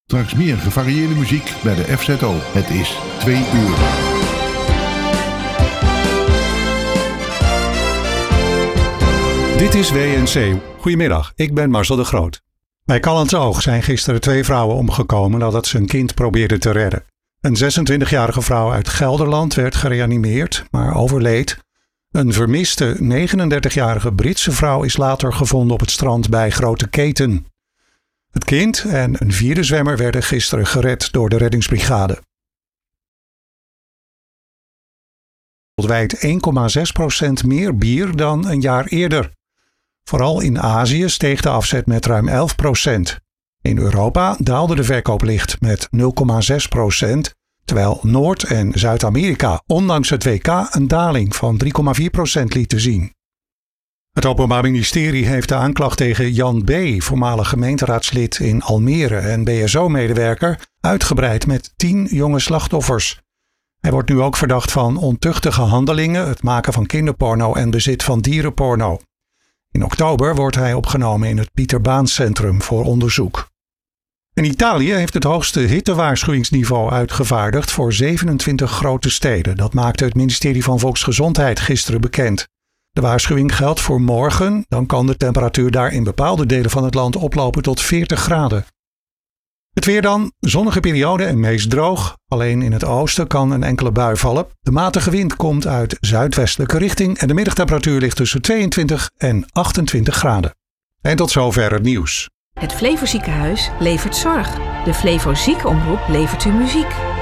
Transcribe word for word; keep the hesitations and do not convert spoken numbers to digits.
Straks meer gevarieerde muziek bij de F Z O. Het is twee uur. Dit is W N C. Goedemiddag, ik ben Marcel de Groot. Bij Callantsoog zijn gisteren twee vrouwen omgekomen nadat ze een kind probeerden te redden. Een zesentwintigjarige vrouw uit Gelderland werd gereanimeerd, maar overleed. Een vermiste negenendertigjarige Britse vrouw is later gevonden op het strand bij Grote Keten. Het kind en een vierde zwemmer werden gisteren gered door de reddingsbrigade. Wereldwijd één komma zes procent meer bier dan een jaar eerder. Vooral in Azië steeg de afzet met ruim elf procent. In Europa daalde de verkoop licht met nul komma zes procent, terwijl Noord- en Zuid-Amerika ondanks het W K een daling van drie komma vier procent lieten zien. Het Openbaar Ministerie heeft de aanklacht tegen Jan B., voormalig gemeenteraadslid in Almere en B S O-medewerker, uitgebreid met tien jonge slachtoffers. Hij wordt nu ook verdacht van ontuchtige handelingen, het maken van kinderporno en bezit van dierenporno. In oktober wordt hij opgenomen in het Pieter Baan Centrum voor onderzoek. En Italië heeft het hoogste hittewaarschuwingsniveau uitgevaardigd voor zevenentwintig grote steden. Dat maakte het ministerie van Volksgezondheid gisteren bekend. De waarschuwing geldt voor morgen, dan kan de temperatuur daar in bepaalde delen van het land oplopen tot veertig graden. Het weer dan, zonnige periode en meest droog. Alleen in het oosten kan een enkele bui vallen. De matige wind komt uit zuidwestelijke richting en de middagtemperatuur ligt tussen tweeëntwintig en achtentwintig graden. En tot zover het nieuws. Het Flevo Ziekenhuis levert zorg. De Flevo Ziekenomroep levert u muziek.